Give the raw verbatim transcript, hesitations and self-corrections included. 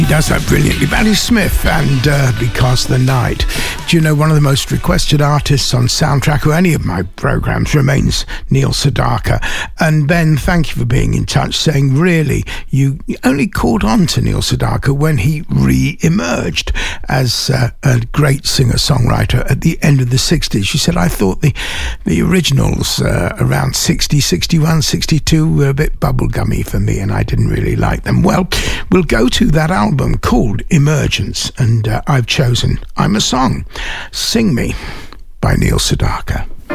He does that brilliantly. Patti Smith and uh, Because the Night. Do you know one of the most requested artists on Soundtrack or any of my programmes remains Neil Sedaka. And Ben, thank you for being in touch, saying really you only caught on to Neil Sedaka when he re-emerged as uh, a great singer-songwriter at the end of the sixties. She said, I thought the, the originals uh, around sixty, sixty-one, sixty-two were a bit bubblegummy for me and I didn't really like them. Well, we'll go to that album called Emergence, and uh, I've chosen I'm a Song, Sing Me by Neil Sedaka.